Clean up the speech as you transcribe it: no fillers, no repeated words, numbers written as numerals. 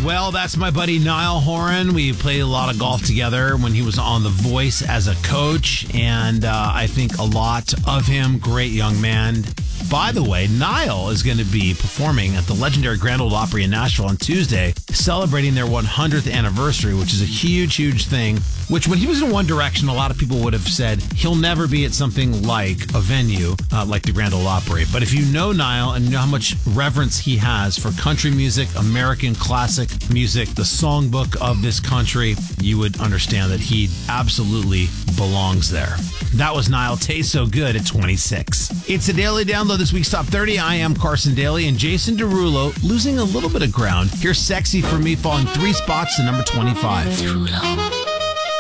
Well, that's my buddy Niall Horan. We played a lot of golf together when he was on The Voice as a coach, and I think a lot of him. Great young man. By the way, Niall is going to be performing at the legendary Grand Ole Opry in Nashville on Tuesday, celebrating their 100th anniversary, which is a huge, huge thing. Which, when he was in One Direction, a lot of people would have said he'll never be at something like a venue like the Grand Ole Opry. But if you know Niall and know how much reverence he has for country music, American classic music, the songbook of this country, you would understand that he absolutely belongs there. That was Niall. Tastes So Good at 26. It's a daily download, this week's Top 30. I am Carson Daly, and Jason Derulo losing a little bit of ground. Here's Sexy for Me, falling 3 spots to number 25. Too long.